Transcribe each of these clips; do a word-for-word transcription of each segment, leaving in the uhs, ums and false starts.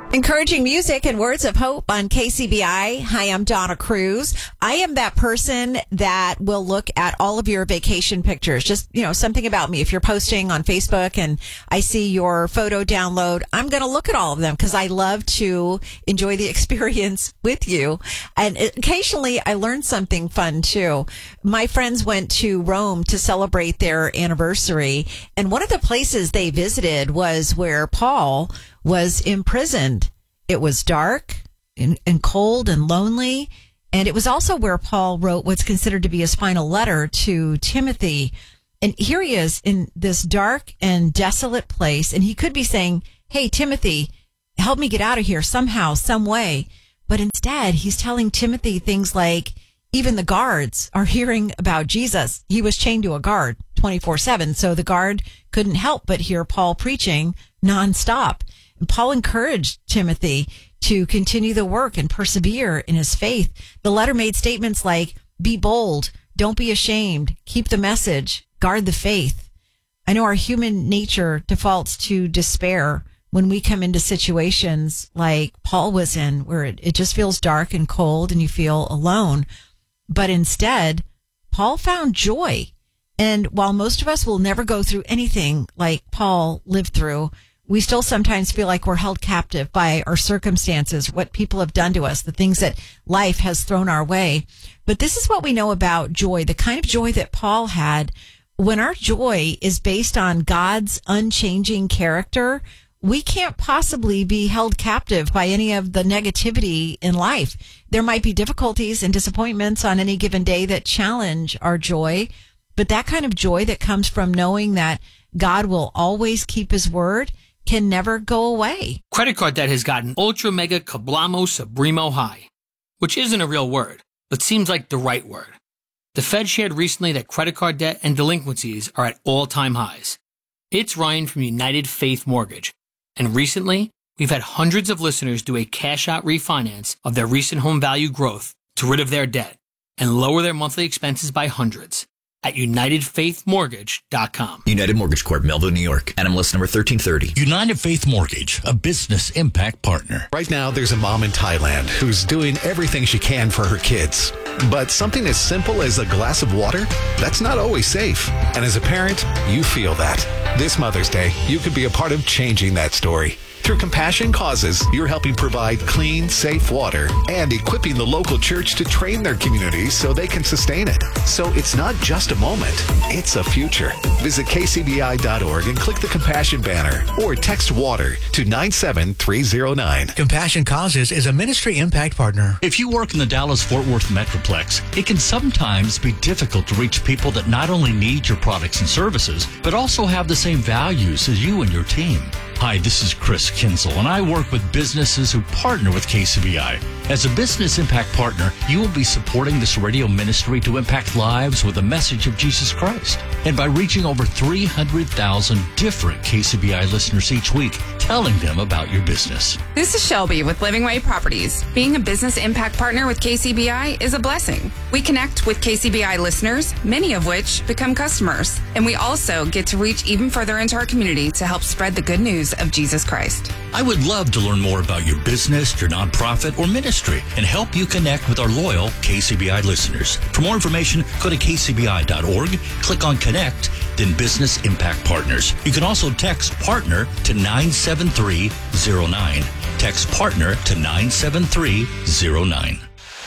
Encouraging music and words of hope on K C B I. Hi, I'm Donna Cruz. I am that person that will look at all of your vacation pictures. Just, you know, something about me. If you're posting on Facebook and I see your photo download, I'm going to look at all of them because I love to enjoy the experience with you. And occasionally I learn something fun too. My friends went to Rome to celebrate their anniversary. And one of the places they visited was where Paul was imprisoned. It was dark and, and cold and lonely. And it was also where Paul wrote what's considered to be his final letter to Timothy. And here he is in this dark and desolate place. And he could be saying, hey, Timothy, help me get out of here somehow, some way. But instead, he's telling Timothy things like, even the guards are hearing about Jesus. He was chained to a guard twenty-four seven. So the guard couldn't help but hear Paul preaching nonstop. Paul encouraged Timothy to continue the work and persevere in his faith. The letter made statements like, be bold, don't be ashamed, keep the message, guard the faith. I know our human nature defaults to despair when we come into situations like Paul was in, where it, it just feels dark and cold and you feel alone. But instead, Paul found joy. And while most of us will never go through anything like Paul lived through, we still sometimes feel like we're held captive by our circumstances, what people have done to us, the things that life has thrown our way. But this is what we know about joy, the kind of joy that Paul had. When our joy is based on God's unchanging character, we can't possibly be held captive by any of the negativity in life. There might be difficulties and disappointments on any given day that challenge our joy, but that kind of joy that comes from knowing that God will always keep his word can never go away. Credit card debt has gotten ultra mega kablamo supremo high, which isn't a real word, but seems like the right word. The Fed shared recently that credit card debt and delinquencies are at all-time highs. It's Ryan from United Faith Mortgage, and recently we've had hundreds of listeners do a cash-out refinance of their recent home value growth to rid of their debt and lower their monthly expenses by hundreds. At united faith mortgage dot com. United Mortgage Corp, Melville, New York. N M L S number thirteen thirty. United Faith Mortgage, a business impact partner. Right now, there's a mom in Thailand who's doing everything she can for her kids. But something as simple as a glass of water, that's not always safe. And as a parent, you feel that. This Mother's Day, you could be a part of changing that story. Through Compassion Causes, you're helping provide clean, safe water and equipping the local church to train their communities so they can sustain it. So it's not just a moment, it's a future. Visit K C B I dot org and click the Compassion banner or text WATER to nine seven three zero nine. Compassion Causes is a ministry impact partner. If you work in the Dallas-Fort Worth Metroplex, it can sometimes be difficult to reach people that not only need your products and services, but also have the same values as you and your team. Hi, this is Chris Kinsel, and I work with businesses who partner with K C B I. As a business impact partner, you will be supporting this radio ministry to impact lives with a message of Jesus Christ. And by reaching over three hundred thousand different K C B I listeners each week, telling them about your business. This is Shelby with Living Way Properties. Being a business impact partner with K C B I is a blessing. We connect with K C B I listeners, many of which become customers. And we also get to reach even further into our community to help spread the good news of Jesus Christ. I would love to learn more about your business, your nonprofit, or ministry and help you connect with our loyal K C B I listeners. For more information, go to K C B I dot org, click on Connect, then Business Impact Partners. You can also text PARTNER to nine seven three zero nine. Text PARTNER to nine seven three zero nine.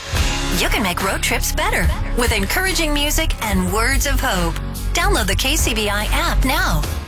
You can make road trips better with encouraging music and words of hope. Download the K C B I app now.